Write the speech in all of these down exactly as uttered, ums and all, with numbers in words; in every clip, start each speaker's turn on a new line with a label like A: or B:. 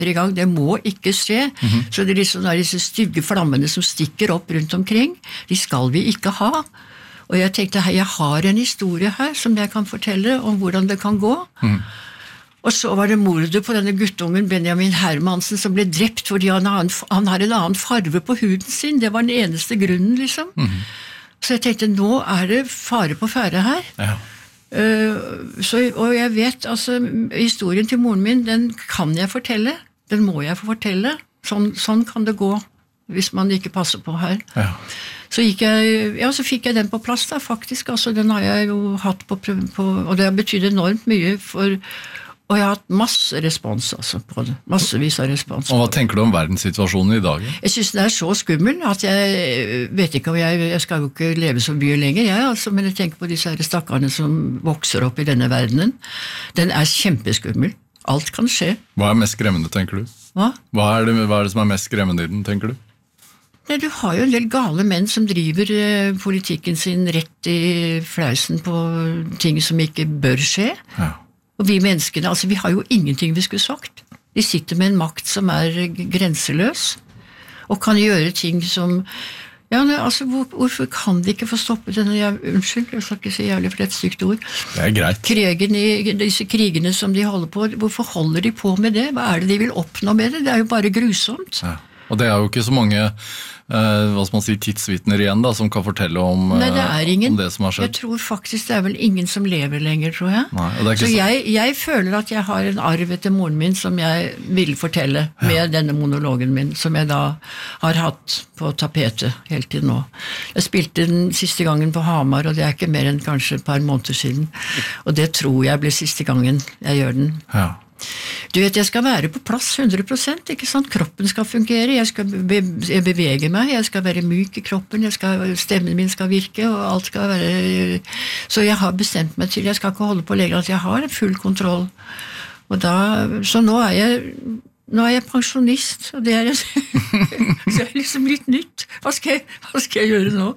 A: i gang, det må ikke skje. Mm-hmm. Så det er liksom der, disse stygge flammene som stikker opp rundt omkring, de skal vi ikke ha. Og jeg tenkte, hei, jeg har en historie her som jeg kan fortelle om hvordan det kan gå. Mm. Og så var det mordet på denne guttungen Benjamin Hermansen som ble drept fordi han, han har en annen farve på huden sin. Det var den eneste grunnen, liksom. Mm. Så jeg tenkte, nå er det fare på ferde her. Ja. Uh, så, og jeg vet, altså, historien til moren min, den kan jeg fortelle. Den må jeg få fortelle. Sånn, sånn kan det gå hvis man ikke passer på her. Ja. Så, gikk jeg, ja, så fikk jeg den på plass da, faktisk. Altså, den har jeg jo hatt på, på og det har betydd enormt mye for, og jeg har hatt masse respons altså, på det. Massevis av respons.
B: Og hva tenker du om verdenssituasjonen i dag?
A: Jeg synes det er så skummel at jeg vet ikke om jeg, jeg skal jo ikke leve så mye lenger, jeg, altså, men jeg tenker på disse her stakkarene som vokser opp i denne verdenen. Den er kjempeskummel. Alt kan skje.
B: Hva er mest skremmende, tenker du?
A: Hva?
B: Hva er det, hva er det som er mest skremmende i den, tenker du?
A: Nei, du har jo en del gale menn som driver eh, politikken sin rett i flausen på ting som ikke bør skje. Ja. Og vi menneskene, altså vi har jo ingenting vi skulle sagt. De sitter med en makt som er grenseløs, og kan gjøre ting som... Ja, ne, altså, hvor, hvorfor kan de ikke få stoppe denne, jeg, unnskyld, jeg skal ikke si jævlig for et stygt ord.
B: Det er greit.
A: Krigen i, disse krigene som de holder på, hvorfor holder de på med det? Hva er det de vil oppnå med det? Det er jo bare grusomt. Ja.
B: Og det er jo ikke så mange eh, hva skal man si, tidsvitner igjen da, som kan fortelle om,
A: Nei, det, er ingen.
B: om det som har skjedd.
A: Jeg tror faktisk det er vel ingen som lever lenger, tror jeg.
B: Nei, og det er ikke
A: så
B: så
A: jeg, jeg føler at jeg har en arv etter moren min som jeg vil fortelle ja. Med denne monologen min, som jeg da har hatt på tapetet helt til nå. Jeg spilte den siste gangen på Hamar, og det er ikke mer enn kanskje et par måneder siden. Og det tror jeg ble siste gangen jeg gjør den.
B: Ja.
A: Du vet, jeg skal være på plass hundre prosent, ikke sant? Kroppen skal fungere, jeg skal be jeg bevege meg, jeg skal være myk i kroppen, jeg skal, stemmen min skal virke, og alt skal være... Så jeg har bestemt meg til, jeg skal ikke holde på lenger, at jeg har full kontroll. Og da, så nå er jeg... Nå er jeg pensjonist, og det er, så er liksom litt nytt. Hva skal jeg, hva skal jeg gjøre nå?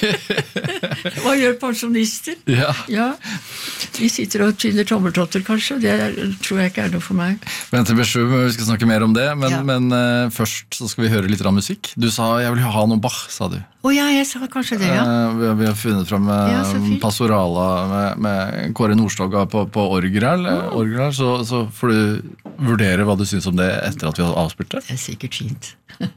A: Hva gjør pensjonister?
B: Ja.
A: Ja, de sitter og tynner tommeltotter kanskje, det er, tror jeg ikke er noe for meg.
B: Bente Bjørsum, vi skal snakke mer om det, men,
A: ja.
B: men uh, først så skal vi høre litt av musikk. Du sa, jeg vil ha noe Bach, sa du.
A: Å oh, ja, jeg sa kanskje det, ja.
B: Uh, vi, vi har funnet frem uh, ja, Pastorala med, med Kåre Nordstoga på, på orgel, oh. orgel så, så får du vurdere hva du synes om det etter at vi har avspilt det.
A: Det er sikkert fint.